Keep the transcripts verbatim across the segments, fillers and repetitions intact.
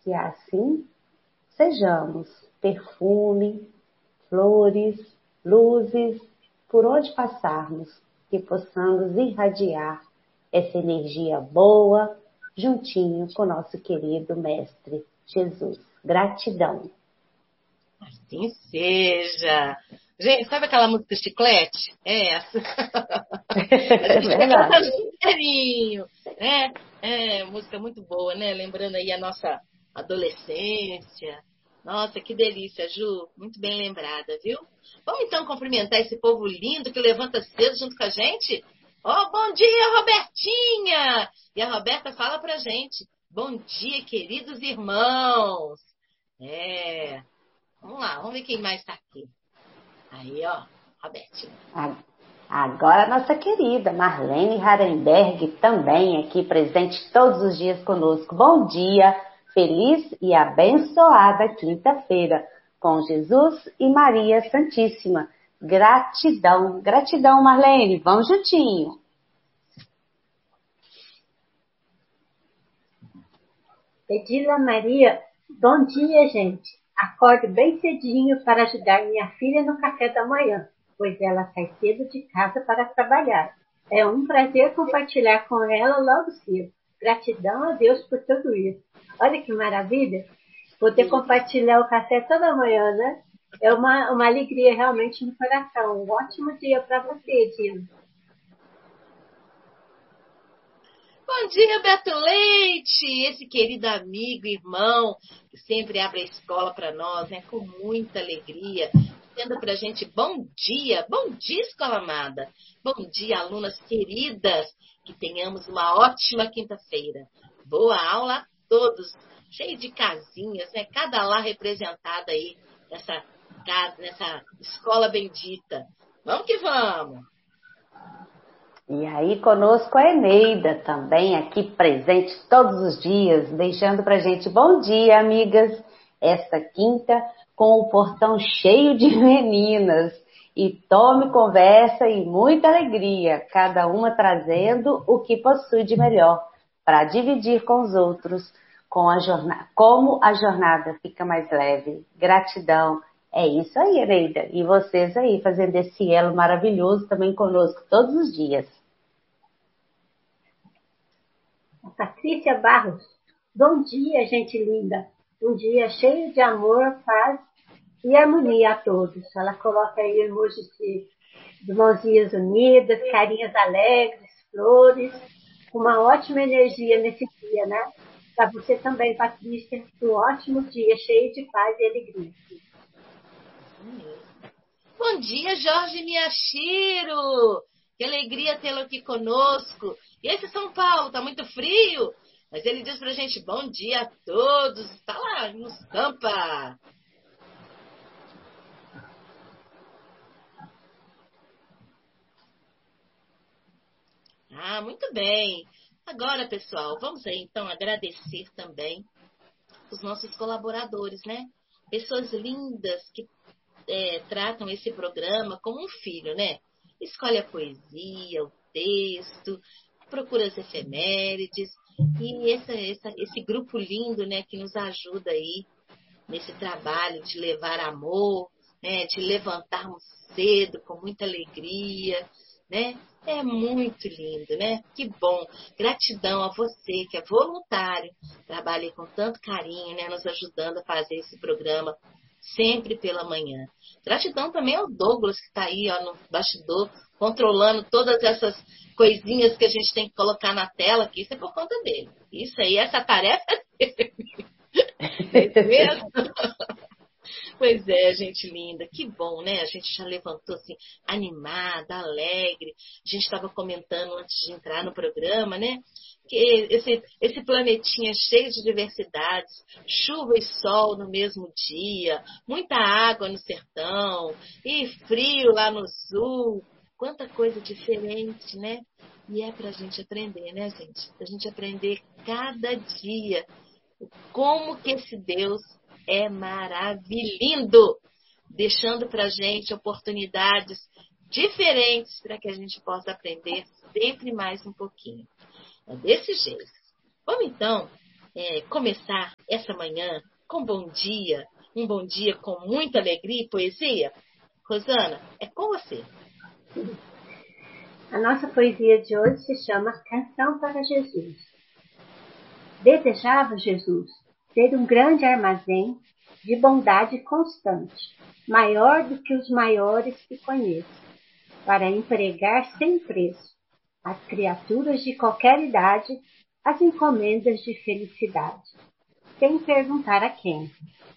que assim sejamos perfume, flores, luzes, por onde passarmos, que possamos irradiar essa energia boa, juntinho com o nosso querido Mestre Jesus. Gratidão. Assim seja. Gente, sabe aquela música Chiclete? É essa. A gente vai cantando inteirinho, né? É, música muito boa, né? Lembrando aí a nossa adolescência. Nossa, que delícia, Ju. Muito bem lembrada, viu? Vamos então cumprimentar esse povo lindo que levanta cedo junto com a gente? Oh, bom dia, Robertinha! E a Roberta fala pra gente. Bom dia, queridos irmãos. É. Vamos lá, vamos ver quem mais está aqui. Aí, ó, Robertinha. Agora a nossa querida Marlene Harenberg também aqui presente todos os dias conosco. Bom dia, feliz e abençoada quinta-feira com Jesus e Maria Santíssima. Gratidão, gratidão Marlene, vamos juntinho. Edila Maria, bom dia, gente. Acordo bem cedinho para ajudar minha filha no café da manhã, pois ela sai cedo de casa para trabalhar. É um prazer compartilhar com ela logo cedo. Gratidão a Deus por tudo isso. Olha que maravilha, poder compartilhar o café toda manhã, né? É uma, uma alegria realmente no coração. Um ótimo dia para você, Edila. Bom dia, Beto Leite, esse querido amigo, irmão, que sempre abre a escola para nós, né, com muita alegria, dizendo para a gente bom dia, bom dia, escola amada, bom dia, alunas queridas, que tenhamos uma ótima quinta-feira. Boa aula a todos, cheio de casinhas, né, cada lá representada aí nessa, nessa escola bendita. Vamos que vamos! E aí conosco a Eneida, também aqui presente todos os dias, deixando pra gente bom dia, amigas, esta quinta com o portão cheio de meninas. E tome conversa e muita alegria, cada uma trazendo o que possui de melhor, para dividir com os outros, com a jornada, como a jornada fica mais leve. Gratidão. É isso aí, Eneida. E vocês aí, fazendo esse elo maravilhoso também conosco todos os dias. Patrícia Barros. Bom dia, gente linda. Um dia cheio de amor, paz e harmonia a todos. Ela coloca aí emojis de, de mãozinhas unidas, carinhas alegres, flores, uma ótima energia nesse dia, né? Para você também, Patrícia, um ótimo dia cheio de paz e alegria. Bom dia, Jorge Miyashiro! Que alegria tê-lo aqui conosco. E esse São Paulo, tá muito frio? Mas ele diz pra gente, bom dia a todos. Está lá nos Sampa. Ah, muito bem. Agora, pessoal, vamos aí então agradecer também os nossos colaboradores, né? Pessoas lindas que é, tratam esse programa como um filho, né? Escolhe a poesia, o texto, procura as efemérides e essa, essa, esse grupo lindo, né, que nos ajuda aí nesse trabalho de levar amor, né, de levantarmos cedo com muita alegria, né? É muito lindo, né? Que bom. Gratidão a você que é voluntário, trabalha com tanto carinho, né, nos ajudando a fazer esse programa sempre pela manhã. Gratidão também ao Douglas, que está aí ó, no bastidor, controlando todas essas coisinhas que a gente tem que colocar na tela, que isso é por conta dele. Isso aí, essa tarefa é dele. É isso mesmo? Pois é, gente linda, que bom, né? A gente já levantou assim, animada, alegre. A gente estava comentando antes de entrar no programa, né? Que esse, esse planetinha cheio de diversidades, chuva e sol no mesmo dia, muita água no sertão, e frio lá no sul, quanta coisa diferente, né? E é pra gente aprender, né, gente? Pra gente aprender cada dia como que esse Deus é maravilhoso, deixando pra gente oportunidades diferentes para que a gente possa aprender sempre mais um pouquinho. É desse jeito. Vamos então é, começar essa manhã com bom dia, um bom dia com muita alegria e poesia? Rosana, é com você. A nossa poesia de hoje se chama Canção para Jesus. Desejava Jesus ter um grande armazém de bondade constante, maior do que os maiores que conheço, para empregar sem preço às criaturas de qualquer idade as encomendas de felicidade, sem perguntar a quem.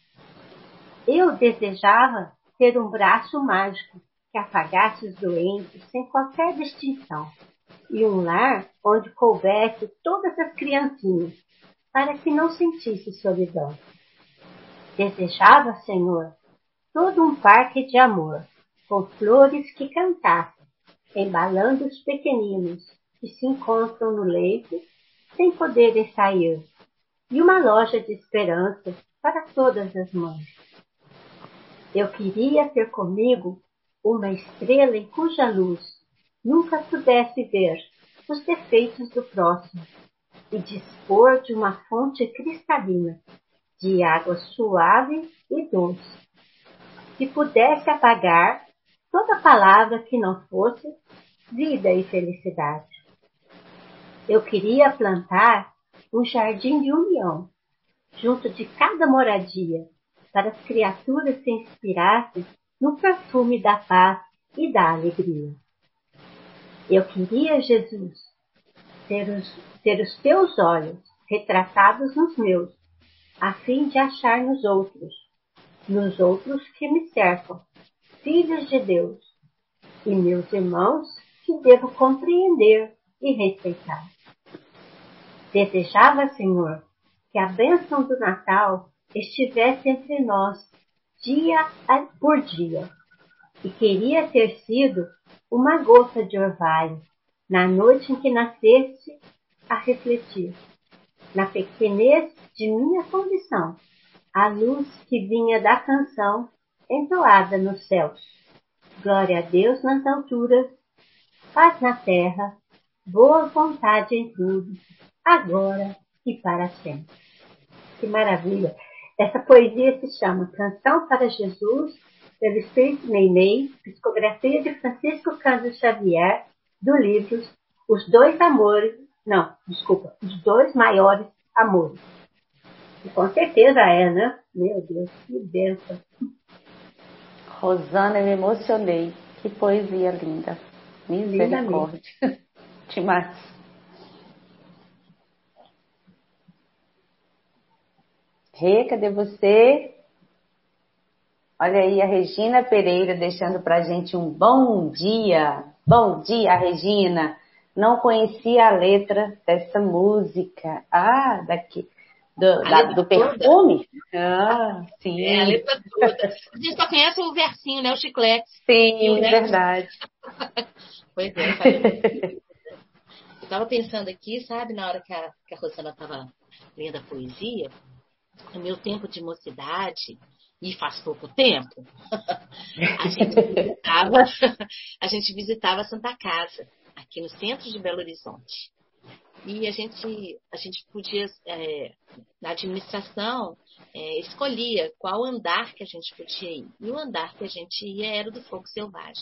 Eu desejava ter um braço mágico que apagasse os doentes sem qualquer distinção, e um lar onde coubesse todas as criancinhas, para que não sentisse solidão. Desejava, Senhor, todo um parque de amor, com flores que cantassem, embalando os pequeninos que se encontram no leito, sem poderem sair, e uma loja de esperança para todas as mães. Eu queria ter comigo uma estrela em cuja luz nunca pudesse ver os defeitos do próximo e dispor de uma fonte cristalina, de água suave e doce, que pudesse apagar toda palavra que não fosse vida e felicidade. Eu queria plantar um jardim de união, junto de cada moradia, para as criaturas se inspirassem no perfume da paz e da alegria. Eu queria, Jesus, ter os, ter os teus olhos retratados nos meus, a fim de achar nos outros, nos outros que me cercam, filhos de Deus, e meus irmãos que devo compreender e respeitar. Desejava, Senhor, que a bênção do Natal estivesse entre nós, dia por dia, e queria ter sido uma gota de orvalho, na noite em que nasceste, a refletir, na pequenez de minha condição, a luz que vinha da canção entoada nos céus. Glória a Deus nas alturas, paz na terra, boa vontade em tudo, agora e para sempre. Que maravilha! Essa poesia se chama Canção para Jesus, pelo Espírito Meimei, psicografia de Francisco Cândido Xavier, do livro Os Dois Amores, não, desculpa, Os Dois Maiores Amores. E com certeza é, né? Meu Deus, que bênção. Rosana, eu me emocionei. Que poesia linda. Misericórdia. Demais. Rê, cadê você? Olha aí a Regina Pereira deixando pra gente um bom dia. Bom dia, Regina. Não conhecia a letra dessa música. Ah, daqui. Do, da, do perfume? Ah, sim. É, a letra toda. A gente só conhece o versinho, né? O chiclete. Sim, é verdade. Pois é. Eu estava pensando aqui, sabe, na hora que a, que a Rosana estava lendo a poesia, no meu tempo de mocidade, e faz pouco tempo, a gente visitava, a gente visitava a Santa Casa, aqui no centro de Belo Horizonte. E a gente, a gente podia, é, na administração, é, escolhia qual andar que a gente podia ir. E o andar que a gente ia era o do Fogo Selvagem.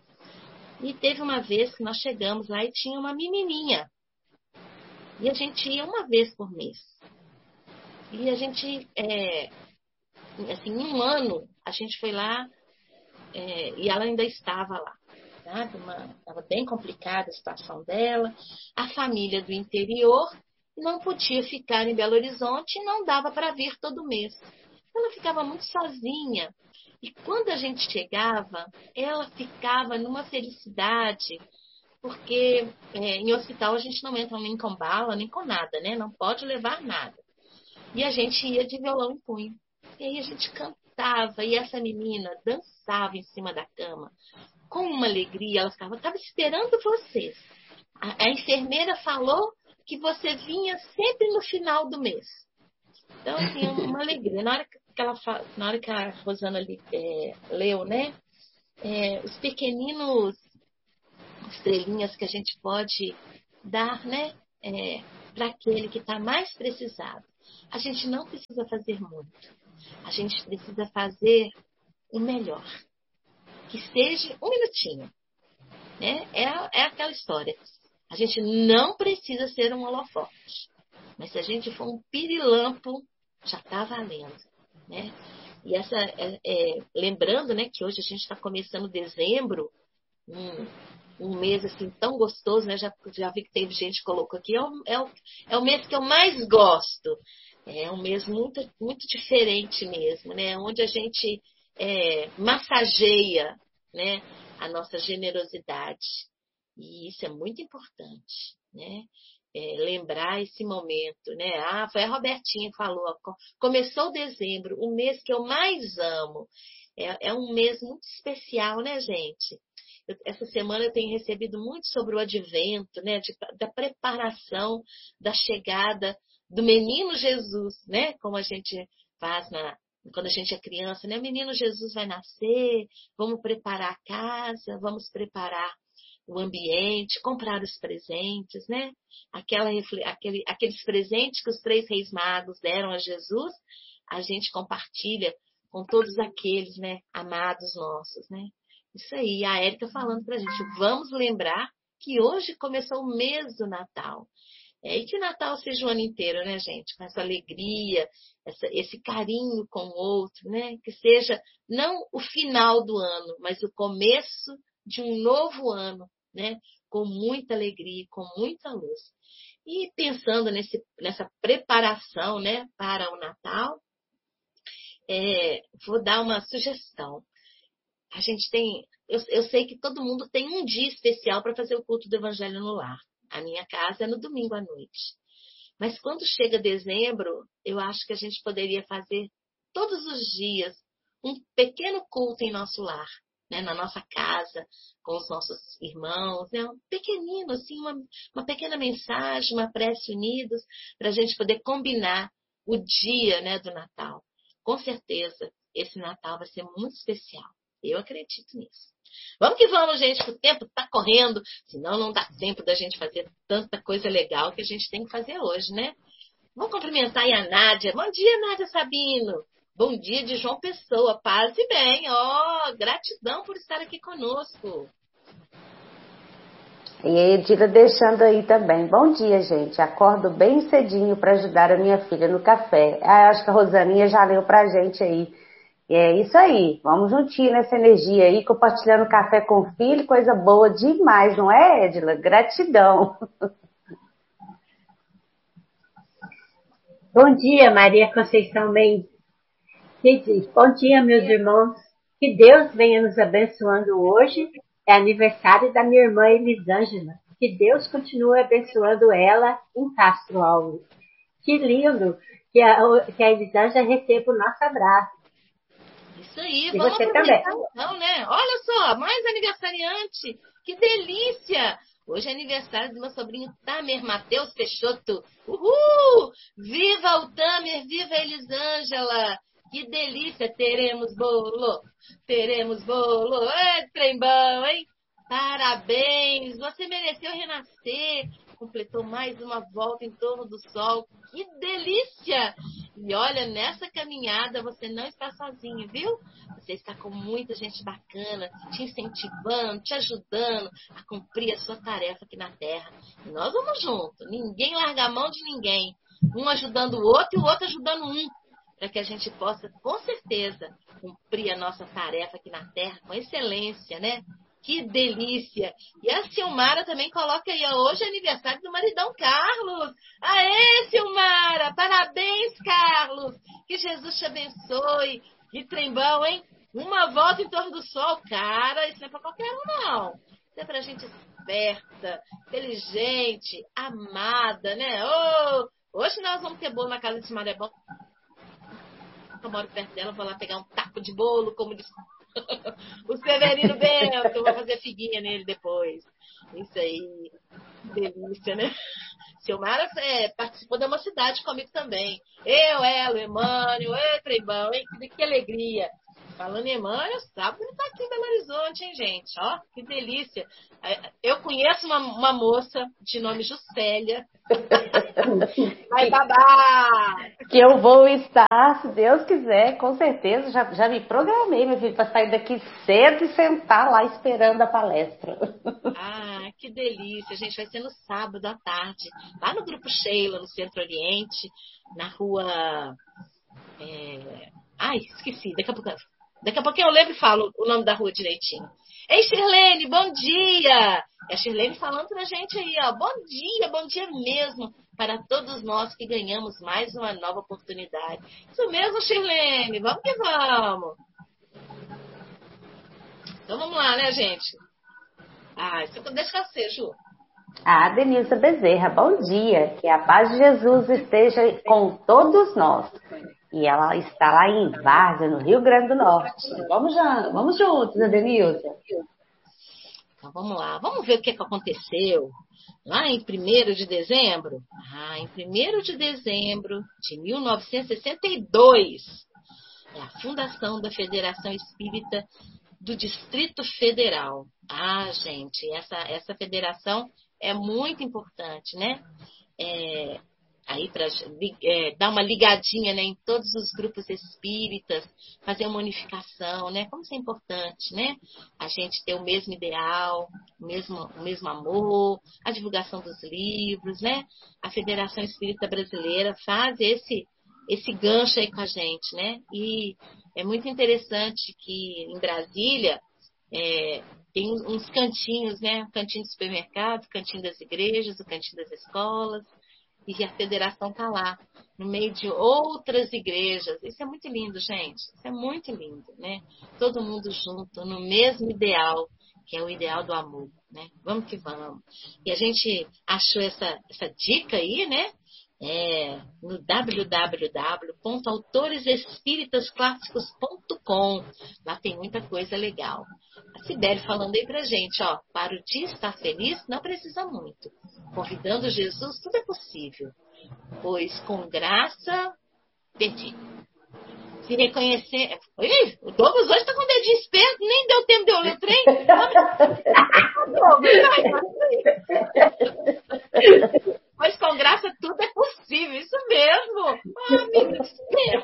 E teve uma vez que nós chegamos lá e tinha uma menininha. E a gente ia uma vez por mês. E a gente, é, assim, em um ano, a gente foi lá é, e ela ainda estava lá. Estava bem complicada a situação dela. A família do interior não podia ficar em Belo Horizonte e não dava para vir todo mês. Ela ficava muito sozinha. E quando a gente chegava, ela ficava numa felicidade, porque é, em hospital a gente não entra nem com bala, nem com nada, né? Não pode levar nada. E a gente ia de violão em punho. E aí a gente cantava, e essa menina dançava em cima da cama, com uma alegria. Ela ficava, estava esperando vocês. A, a enfermeira falou que você vinha sempre no final do mês. Então, assim, uma alegria. Na hora que, ela, na hora que a Rosana é, leu, né? É, os pequeninos estrelinhas que a gente pode dar, né? É, para aquele que está mais precisado. A gente não precisa fazer muito. A gente precisa fazer o melhor. Que seja um minutinho. Né? É, é aquela história. A gente não precisa ser um holofote. Mas se a gente for um pirilampo, já está valendo. Né? E essa, é, é, lembrando, né, que hoje a gente está começando dezembro, um, um mês assim tão gostoso, né? Já, já vi que teve gente que colocou aqui, é o, é, o, é o mês que eu mais gosto. É um mês muito, muito diferente mesmo, né? Onde a gente é, massageia, né, a nossa generosidade. E isso é muito importante, né? É, lembrar esse momento, né? Ah, foi a Robertinha que falou, começou dezembro, o mês que eu mais amo. É, é um mês muito especial, né, gente? Eu, essa semana eu tenho recebido muito sobre o advento, né? De, da preparação da chegada do menino Jesus, né? Como a gente faz na, quando a gente é criança, né? O menino Jesus vai nascer, vamos preparar a casa, vamos preparar o ambiente, comprar os presentes, né? Aquela, aquele, aqueles presentes que os três reis magos deram a Jesus, a gente compartilha com todos aqueles, né, amados nossos, né? Isso aí, a Érica falando pra gente, vamos lembrar que hoje começou o mês do Natal. É, e que o Natal seja o ano inteiro, né, gente? Com essa alegria, essa, esse carinho com o outro, né? Que seja não o final do ano, mas o começo de um novo ano, né? Com muita alegria, com muita luz. E pensando nesse, nessa preparação, né, para o Natal, é, vou dar uma sugestão. A gente tem, eu, eu sei que todo mundo tem um dia especial para fazer o culto do Evangelho no lar. A minha casa é no domingo à noite. Mas quando chega dezembro, eu acho que a gente poderia fazer todos os dias um pequeno culto em nosso lar, né? Na nossa casa, com os nossos irmãos, né? Um pequenino, assim, uma, uma pequena mensagem, uma prece unidos, para a gente poder combinar o dia, né, do Natal. Com certeza, esse Natal vai ser muito especial. Eu acredito nisso. Vamos que vamos, gente, que o tempo está correndo, senão não dá tempo da gente fazer tanta coisa legal que a gente tem que fazer hoje, né? Vou cumprimentar aí a Nádia. Bom dia, Nádia Sabino. Bom dia de João Pessoa. Paz e bem. Ó, oh, gratidão por estar aqui conosco. E a Edila deixando aí também. Bom dia, gente. Acordo bem cedinho para ajudar a minha filha no café. Ah, acho que a Rosaninha já leu pra gente aí. E é isso aí, vamos juntinho nessa energia aí, compartilhando café com o filho, coisa boa demais, não é, Edila? Gratidão. Bom dia, Maria Conceição Mendes. Que diz, bom dia, meus irmãos. Que Deus venha nos abençoando hoje. É aniversário da minha irmã Elisângela. Que Deus continue abençoando ela em Castro Alves. Que lindo que a, que a Elisângela receba o nosso abraço. Isso aí, e vamos você aproveitar também. Então, né? Olha só, mais aniversariante. Que delícia! Hoje é aniversário do meu sobrinho Tamer Matheus Peixoto. Uhul! Viva o Tamer, viva a Elisângela! Que delícia! Teremos bolo, teremos bolo. É, trem bom, hein? Parabéns! Você mereceu renascer. Completou mais uma volta em torno do sol. Que delícia! E olha, nessa caminhada você não está sozinho, viu? Você está com muita gente bacana, te incentivando, te ajudando a cumprir a sua tarefa aqui na Terra. E nós vamos junto. Ninguém larga a mão de ninguém. Um ajudando o outro e o outro ajudando um. Para que a gente possa, com certeza, cumprir a nossa tarefa aqui na Terra com excelência, né? Que delícia! E a Silmara também coloca aí, hoje é aniversário do maridão Carlos. Aê, Silmara! Parabéns, Carlos! Que Jesus te abençoe. Que trembão, hein? Uma volta em torno do sol. Cara, isso não é pra qualquer um, não. Isso é pra gente esperta, inteligente, amada, né? Oh, hoje nós vamos ter bolo na casa de Silmara, é bom. Eu moro perto dela, vou lá pegar um taco de bolo, como diz o Severino Bento, vou fazer figuinha nele depois. Isso aí, delícia, né? Silmara é, participou da mocidade comigo também. Eu, ela, o Emmanuel, é trembão, hein? Que, que alegria. Falando em Emmanuel, sábado ele tá aqui em Belo Horizonte, hein, gente? Ó, que delícia. Eu conheço uma, uma moça de nome Juscelia. Vai babar! Que eu vou estar, se Deus quiser, com certeza. Já, já me programei, meu filho, para sair daqui cedo e sentar lá esperando a palestra. Ah, que delícia, gente. Vai ser no sábado à tarde, lá no Grupo Sheila, no Centro Oriente, na rua... É... Ai, esqueci. Daqui a pouco, daqui a pouquinho eu lembro e falo o nome da rua direitinho. Ei, Shirlene, bom dia! É a Shirlene falando pra gente aí, ó. Bom dia, bom dia mesmo para todos nós que ganhamos mais uma nova oportunidade. Isso mesmo, Shirlene. Vamos que vamos. Então vamos lá, né, gente? Ah, isso eu deixo você, Ju. Ah, Denilza Bezerra, bom dia. Que a paz de Jesus esteja com todos nós. E ela está lá em Várzea, no Rio Grande do Norte. Vamos, já, vamos juntos, Denilza. Então vamos lá, vamos ver o que, que aconteceu lá em primeiro de dezembro. Ah, em primeiro de dezembro de mil novecentos e sessenta e dois, é a fundação da Federação Espírita do Distrito Federal. Ah, gente, essa, essa federação é muito importante, né? É, aí para é, dar uma ligadinha, né, em todos os grupos espíritas, fazer uma unificação, né? Como isso é importante, né? A gente ter o mesmo ideal, o mesmo, o mesmo amor, a divulgação dos livros, né? A Federação Espírita Brasileira faz esse, esse gancho aí com a gente, né? E é muito interessante que em Brasília é, tem uns cantinhos, né? O cantinho do supermercado, o cantinho das igrejas, o cantinho das escolas. E a federação está lá, no meio de outras igrejas. Isso é muito lindo, gente. Isso é muito lindo, né? Todo mundo junto, no mesmo ideal, que é o ideal do amor, né? Vamos que vamos. E a gente achou essa, essa dica aí, né? É, no w w w ponto autores espíritas clássicos ponto com. Lá tem muita coisa legal. A Sibeli falando aí pra gente, ó, para o dia estar feliz não precisa muito. Convidando Jesus, tudo é possível. Pois com graça, perdi. Se reconhecer. Ih, o Douglas hoje tá com o dedinho esperto, nem deu tempo de eu ler o trem. Pois com graça tudo é possível, isso mesmo. Ah, amiga, isso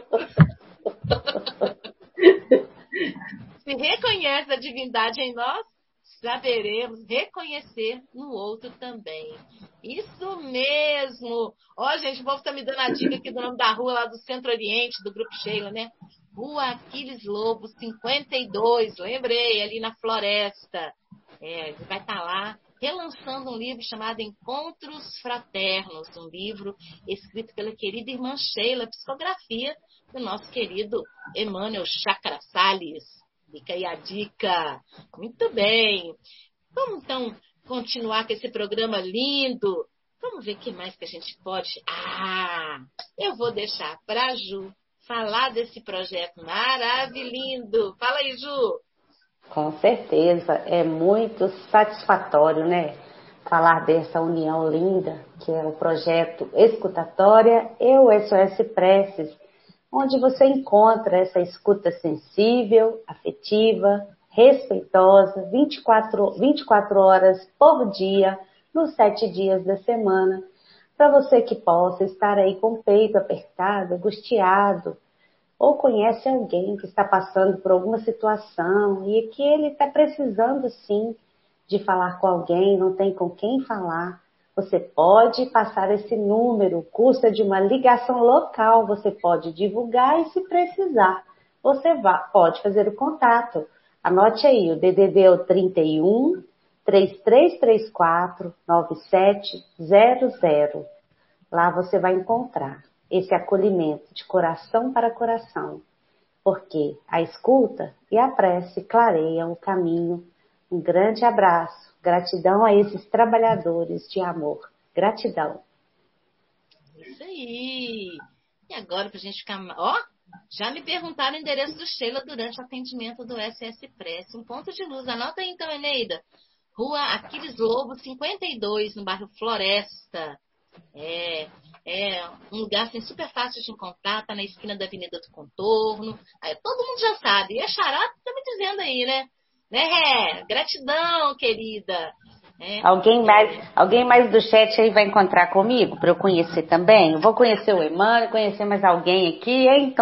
mesmo. Se reconhece a divindade em nós, saberemos reconhecer no outro também. Isso mesmo. Ó, gente, o povo está me dando a dica aqui do nome da rua lá do Centro Oriente, do Grupo Sheila, né? Rua Aquiles Lobo, cinquenta e dois, lembrei, ali na Floresta. É, vai estar tá lá relançando um livro chamado Encontros Fraternos, um livro escrito pela querida irmã Sheila, psicografia do nosso querido Emmanuel Chakra Salles. Fica aí a dica. Muito bem. Vamos então continuar com esse programa lindo. Vamos ver o que mais que a gente pode... Ah, eu vou deixar para a Ju falar desse projeto maravilhoso. Fala aí, Ju. Com certeza, é muito satisfatório, né? Falar dessa união linda, que é o projeto Escutatória e o S O S Preces, onde você encontra essa escuta sensível, afetiva, respeitosa, vinte e quatro, vinte e quatro horas por dia, nos sete dias da semana, para você que possa estar aí com o peito apertado, angustiado, ou conhece alguém que está passando por alguma situação e que ele está precisando sim de falar com alguém, não tem com quem falar. Você pode passar esse número, custa de uma ligação local, você pode divulgar e se precisar, você vá, pode fazer o contato. Anote aí, o D D D é o trinta e um, três três três quatro, nove sete zero zero. Lá você vai encontrar esse acolhimento de coração para coração, porque a escuta e a prece clareiam o caminho. Um grande abraço, gratidão a esses trabalhadores de amor, gratidão. Isso aí. E agora para a gente ficar... Ó, já me perguntaram o endereço do Sheila durante o atendimento do S S Prece, um ponto de luz. Anota aí então, Eneida. Rua Aquiles Lobo, cinquenta e dois, no bairro Floresta. É, É um lugar assim, super fácil de encontrar, tá na esquina da Avenida do Contorno. Aí, todo mundo já sabe. E a Xará tá me dizendo aí, né? Né, Ré? Gratidão, querida. É, Alguém mais, alguém mais do chat aí vai encontrar comigo para eu conhecer também? Eu vou conhecer o Emmanuel, conhecer mais alguém aqui, hein?